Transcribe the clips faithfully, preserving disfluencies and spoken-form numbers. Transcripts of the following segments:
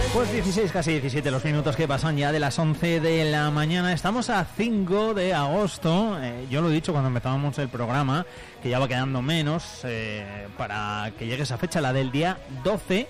Pues dieciséis, casi diecisiete los minutos que pasan ya de las once de la mañana. Estamos a cinco de agosto. Eh, yo lo he dicho cuando empezábamos el programa, que ya va quedando menos eh, para que llegue esa fecha, la del día doce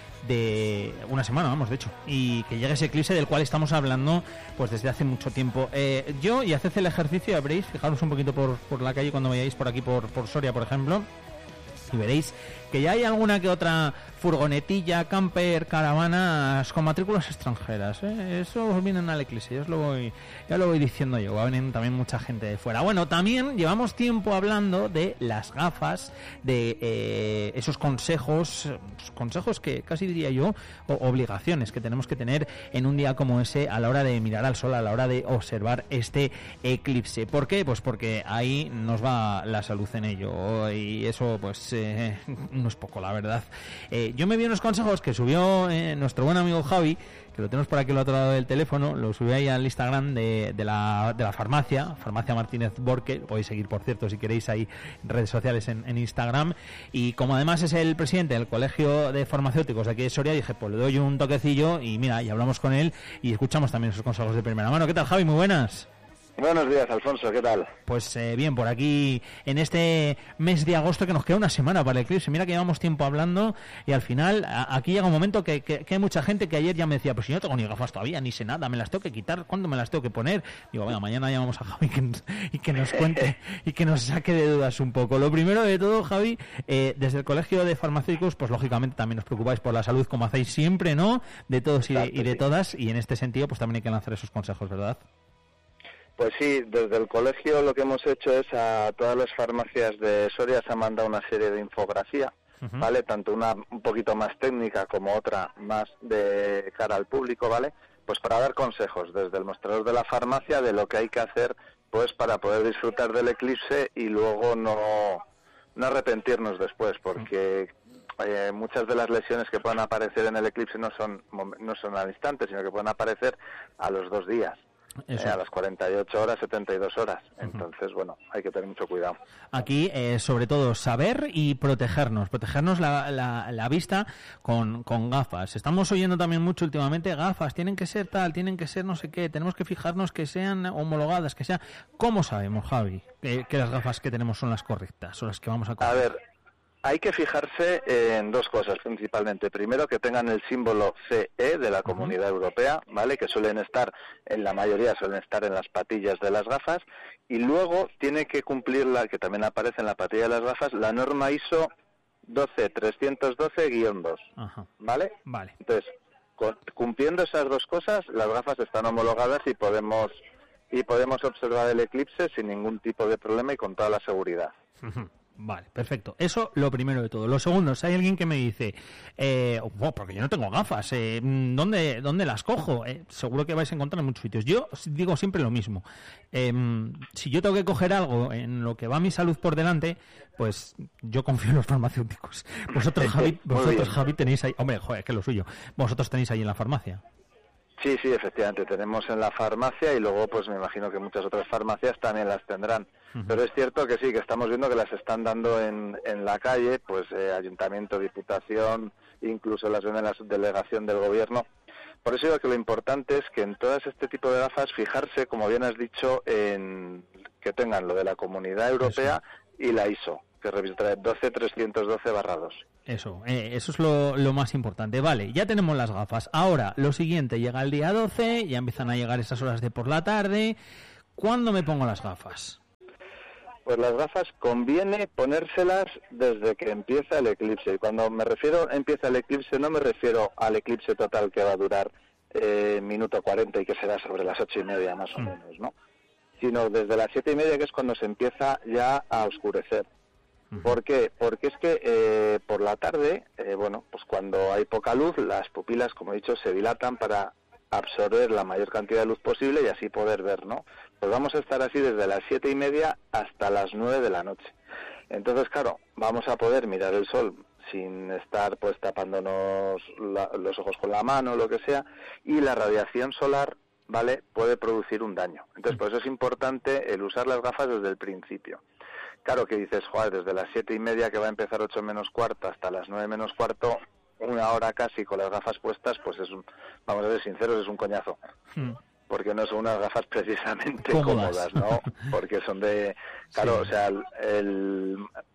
de una semana, vamos, de hecho, y que llegue ese eclipse del cual estamos hablando pues desde hace mucho tiempo. Eh, yo, y haced el ejercicio, ya veréis, fijaros un poquito por, por la calle cuando vayáis por aquí, por, por Soria, por ejemplo, y veréis que ya hay alguna que otra furgonetilla, camper, caravanas con matrículas extranjeras, ¿eh? Eso vienen al eclipse, ya os lo voy, ya lo voy diciendo yo, va a venir también mucha gente de fuera. Bueno, también llevamos tiempo hablando de las gafas, de eh, esos consejos, consejos que casi diría yo, o obligaciones que tenemos que tener en un día como ese a la hora de mirar al sol, a la hora de observar este eclipse. ¿Por qué? Pues porque ahí nos va la salud en ello, y eso pues eh, no es poco, la verdad. Eh, yo me vi unos consejos que subió eh, nuestro buen amigo Javi, que lo tenemos por aquí al otro lado del teléfono, lo subió ahí al Instagram de, de, la, de la farmacia, Farmacia Martínez Borque, lo podéis seguir, por cierto, si queréis, ahí en redes sociales en, en Instagram, y como además es el presidente del Colegio de Farmacéuticos de aquí de Soria, dije, pues le doy un toquecillo, y mira, y hablamos con él, y escuchamos también esos consejos de primera mano. ¿Qué tal, Javi? Muy buenas. Buenos días, Alfonso, ¿qué tal? Pues eh, bien, por aquí en este mes de agosto, que nos queda una semana para el eclipse. Mira que llevamos tiempo hablando y al final a, aquí llega un momento que, que, que hay mucha gente que ayer ya me decía, pues si no tengo ni gafas todavía, ni sé nada, me las tengo que quitar, ¿cuándo me las tengo que poner? Digo, venga, mañana llamamos a Javi que nos, y que nos cuente y que nos saque de dudas un poco. Lo primero de todo, Javi, eh, desde el Colegio de Farmacéuticos, pues lógicamente también os preocupáis por la salud, como hacéis siempre, ¿no? De todos y de, y de todas, y en este sentido pues también hay que lanzar esos consejos, ¿verdad? Pues sí, desde el colegio lo que hemos hecho es a todas las farmacias de Soria se ha mandado una serie de infografía, uh-huh. ¿vale? Tanto una un poquito más técnica como otra más de cara al público, ¿vale? Pues para dar consejos desde el mostrador de la farmacia de lo que hay que hacer pues para poder disfrutar del eclipse y luego no, no arrepentirnos después, porque eh, muchas de las lesiones que puedan aparecer en el eclipse no son, no son al instante, sino que pueden aparecer a los dos días. Eh, a las cuarenta y ocho horas, setenta y dos horas. Entonces, bueno, hay que tener mucho cuidado. Aquí, eh, sobre todo, saber y protegernos. Protegernos la, la, la vista con, con gafas. Estamos oyendo también mucho últimamente, gafas, tienen que ser tal, tienen que ser no sé qué, tenemos que fijarnos que sean homologadas, que sean... ¿Cómo sabemos, Javi, que, que las gafas que tenemos son las correctas o las que vamos a comprar? A ver, hay que fijarse en dos cosas principalmente. Primero, que tengan el símbolo C E de la Comunidad uh-huh. Europea, ¿vale? Que suelen estar, en la mayoría suelen estar en las patillas de las gafas. Y luego tiene que cumplir, la que también aparece en la patilla de las gafas, la norma I S O doce trescientos doce guión dos, uh-huh. ¿vale? Vale. Entonces, con, cumpliendo esas dos cosas, las gafas están homologadas y podemos y podemos observar el eclipse sin ningún tipo de problema y con toda la seguridad. Uh-huh. Vale, perfecto. Eso lo primero de todo. Lo segundo, si hay alguien que me dice, eh, oh, porque yo no tengo gafas, eh, ¿dónde, ¿dónde las cojo? Eh, seguro que vais a encontrar en muchos sitios. Yo digo siempre lo mismo. Eh, si yo tengo que coger algo en lo que va mi salud por delante, pues yo confío en los farmacéuticos. Vosotros, Javi, vosotros, Javi, tenéis ahí... Hombre, joder, que lo suyo. Vosotros tenéis ahí en la farmacia. Sí, sí, efectivamente, tenemos en la farmacia y luego pues me imagino que muchas otras farmacias también las tendrán. Uh-huh. Pero es cierto que sí, que estamos viendo que las están dando en, en la calle, pues eh, Ayuntamiento, Diputación, incluso las ven en la subdelegación del Gobierno. Por eso digo que lo importante es que en todas este tipo de gafas fijarse, como bien has dicho, en que tengan lo de la Comunidad Europea eso. Y la I S O, que revisará doce trescientos doce barra dos. Eso, eh, eso es lo, lo más importante. Vale, ya tenemos las gafas. Ahora, lo siguiente, llega el día doce, ya empiezan a llegar esas horas de por la tarde. ¿Cuándo me pongo las gafas? Pues las gafas conviene ponérselas desde que empieza el eclipse. Y cuando me refiero a empieza el eclipse, no me refiero al eclipse total que va a durar eh, minuto cuarenta y que será sobre las ocho y media más o mm. menos, ¿no? Sino desde las siete y media, que es cuando se empieza ya a oscurecer. ¿Por qué? Porque es que eh, por la tarde, eh, bueno, pues cuando hay poca luz, las pupilas, como he dicho, se dilatan para absorber la mayor cantidad de luz posible y así poder ver, ¿no? Pues vamos a estar así desde las siete y media hasta las nueve de la noche. Entonces, claro, vamos a poder mirar el sol sin estar pues tapándonos la, los ojos con la mano o lo que sea, y la radiación solar, ¿vale?, puede producir un daño. Entonces, por eso es importante el usar las gafas desde el principio. Claro que dices, joder, desde las siete y media que va a empezar ocho menos cuarto hasta las nueve menos cuarto, una hora casi con las gafas puestas, pues es un, vamos a ser sinceros, es un coñazo. Mm. Porque no son unas gafas precisamente cómodas, cómodas ¿no? Porque son de... Claro, sí. o sea, el, el,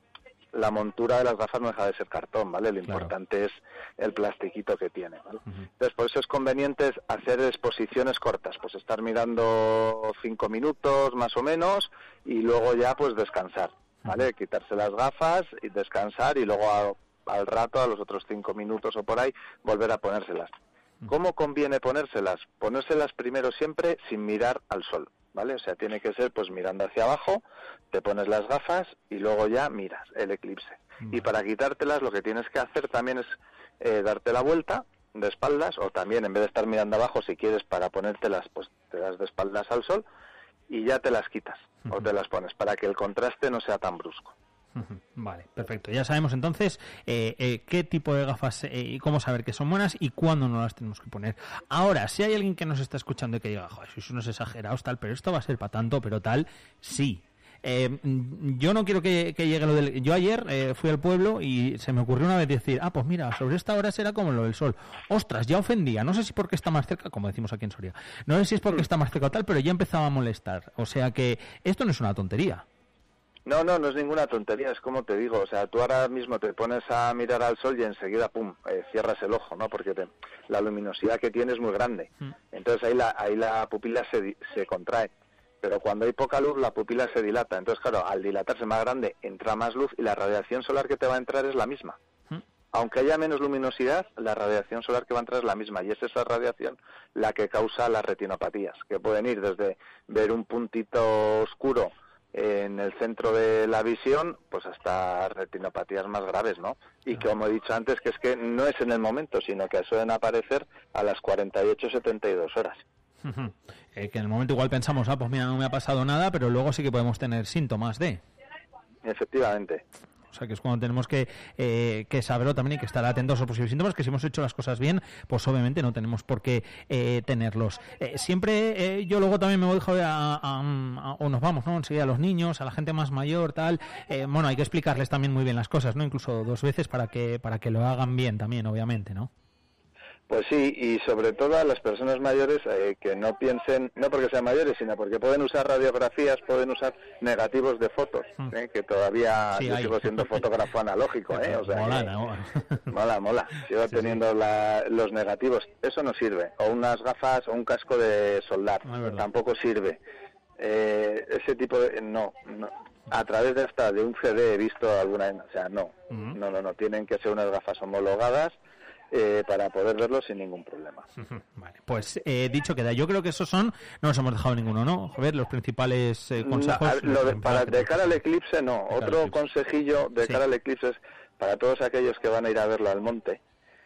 la montura de las gafas no deja de ser cartón, ¿vale? Lo claro. importante es el plastiquito que tiene, ¿vale? Uh-huh. Entonces, por eso es conveniente hacer exposiciones cortas, pues estar mirando cinco minutos más o menos y luego ya pues descansar, ¿vale? Uh-huh. Quitarse las gafas y descansar y luego a, al rato, a los otros cinco minutos o por ahí, volver a ponérselas. ¿Cómo conviene ponérselas? Ponérselas primero siempre sin mirar al sol, ¿vale? O sea, tiene que ser pues mirando hacia abajo, te pones las gafas y luego ya miras el eclipse. Vale. Y para quitártelas lo que tienes que hacer también es eh, darte la vuelta de espaldas, o también en vez de estar mirando abajo, si quieres para ponértelas, pues te das de espaldas al sol y ya te las quitas, uh-huh. o te las pones, para que el contraste no sea tan brusco. Vale, perfecto. Ya sabemos entonces eh, eh, qué tipo de gafas eh, y cómo saber que son buenas y cuándo no las tenemos que poner. Ahora, si hay alguien que nos está escuchando y que diga, joder, sois unos exagerados, tal, pero esto va a ser para tanto, pero tal, sí. Eh, yo no quiero que, que llegue lo del... Yo ayer eh, fui al pueblo y se me ocurrió una vez decir, ah, pues mira, sobre esta hora será como lo del sol. Ostras, ya ofendía. No sé si porque está más cerca, como decimos aquí en Soria. No sé si es porque está más cerca o tal, pero ya empezaba a molestar. O sea que esto no es una tontería. No, no, no es ninguna tontería, es como te digo, o sea, tú ahora mismo te pones a mirar al sol y enseguida, pum, eh, cierras el ojo, ¿no? Porque te, la luminosidad que tiene es muy grande, entonces ahí la, ahí la pupila se, se contrae, pero cuando hay poca luz la pupila se dilata, entonces claro, al dilatarse más grande entra más luz y la radiación solar que te va a entrar es la misma. Aunque haya menos luminosidad, la radiación solar que va a entrar es la misma, y es esa radiación la que causa las retinopatías, que pueden ir desde ver un puntito oscuro en el centro de la visión, pues hasta retinopatías más graves, ¿no? Y que, como he dicho antes, que es que no es en el momento, sino que suelen aparecer a las cuarenta y ocho a setenta y dos horas. Uh-huh. Eh, que en el momento igual pensamos, ah, pues mira, no me ha pasado nada, pero luego sí que podemos tener síntomas de... Efectivamente. O sea, que es cuando tenemos que, eh, que saberlo también y que estar atentos a los posibles síntomas, que si hemos hecho las cosas bien, pues obviamente no tenemos por qué eh, tenerlos. Eh, siempre, eh, yo luego también me voy joder, a, a, a, o nos vamos, ¿no? Enseguida a los niños, a la gente más mayor, tal. Eh, bueno, hay que explicarles también muy bien las cosas, ¿no? Incluso dos veces para que, para que lo hagan bien también, obviamente, ¿no? Pues sí, y sobre todo a las personas mayores eh, que no piensen, no porque sean mayores, sino porque pueden usar radiografías, pueden usar negativos de fotos, ¿eh? Que todavía sí, yo hay. sigo siendo fotógrafo analógico, ¿eh? O sea, mola, que, ¿no? mola, mola, sigo sí, teniendo sí. La, los negativos, eso no sirve, o unas gafas o un casco de soldar, no tampoco sirve, eh, ese tipo de, no, no. A través de hasta de un C D he visto alguna, o sea, no, uh-huh. no, no, no, tienen que ser unas gafas homologadas, Eh, para poder verlo sin ningún problema. Vale, pues eh, dicho queda. Yo creo que esos son, no nos hemos dejado ninguno, ¿no? A ver, los principales eh, consejos. No, lo de, para, de cara al eclipse, no. Otro eclipse. consejillo de sí. cara al eclipse es para todos aquellos que van a ir a verlo al monte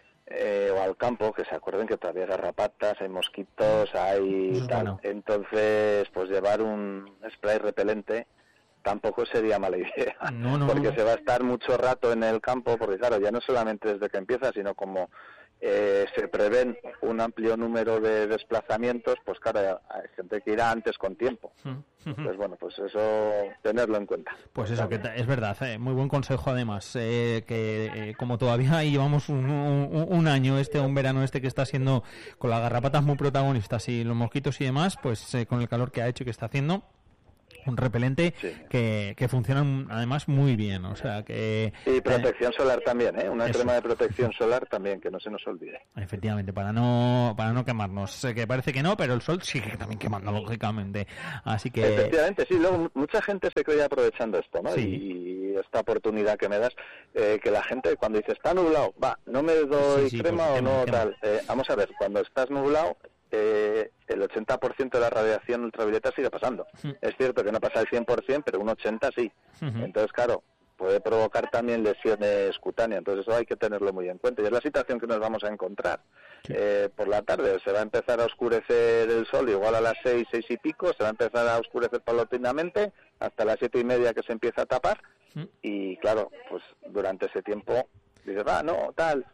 eh, o al campo, que se acuerden que todavía hay garrapatas, hay mosquitos, hay tal. Bueno. Entonces, pues llevar un spray repelente tampoco sería mala idea, no, no, porque no. se va a estar mucho rato en el campo, porque claro, ya no solamente desde que empieza, sino como eh, se prevén un amplio número de desplazamientos, pues claro, hay gente que irá antes con tiempo. Pues bueno, pues eso, tenerlo en cuenta. Pues eso, que es verdad, eh, muy buen consejo además, eh, que eh, como todavía llevamos un, un, un año este, un verano este que está siendo con las garrapatas muy protagonistas y los mosquitos y demás, pues eh, con el calor que ha hecho y que está haciendo, un repelente sí. que, que funciona además muy bien, o sea que... Y protección eh, solar también, ¿eh? Una eso. crema de protección solar también, que no se nos olvide. Efectivamente, para no para no quemarnos, que parece que no, pero el sol sigue también quemando, lógicamente, así que... Efectivamente, sí, luego mucha gente se cree aprovechando esto, ¿no? Sí. Y esta oportunidad que me das, eh, que la gente cuando dice, está nublado, va, no me doy sí, sí, crema pues, o quema, no, quema. tal, eh, vamos a ver, cuando estás nublado... Eh, el ochenta por ciento de la radiación ultravioleta sigue pasando. Uh-huh. Es cierto que no pasa el cien por ciento, pero un ochenta por ciento sí. Uh-huh. Entonces, claro, puede provocar también lesiones cutáneas. Entonces, eso hay que tenerlo muy en cuenta. Y es la situación que nos vamos a encontrar. Sí. Eh, por la tarde se va a empezar a oscurecer el sol, igual a las seis, seis y pico, se va a empezar a oscurecer paulatinamente hasta las siete y media que se empieza a tapar. Uh-huh. Y, claro, pues durante ese tiempo... Dices, ah, no, tal,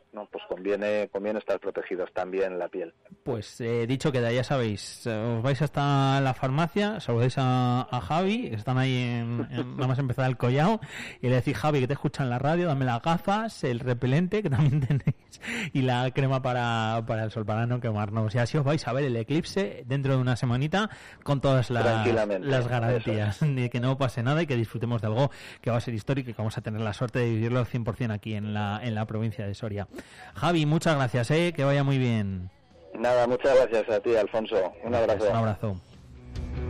no, pues conviene, conviene estar protegidos también la piel. Pues eh, dicho queda, ya sabéis, os vais hasta la farmacia, saludáis a, a Javi, que están ahí en, en, nada más empezar el collao, y le decís, Javi, que te escuchan en la radio, dame las gafas, el repelente, que también tenéis, y la crema para, para el sol, para no quemarnos. Y así os vais a ver el eclipse dentro de una semanita con todas las, las garantías de que no pase nada y que disfrutemos de algo que va a ser histórico y que vamos a tener la suerte de vivirlo al cien por ciento aquí en la, en la provincia de Soria. Javi, muchas gracias, ¿eh? Que vaya muy bien. Nada, muchas gracias a ti, Alfonso. Un abrazo. Un abrazo.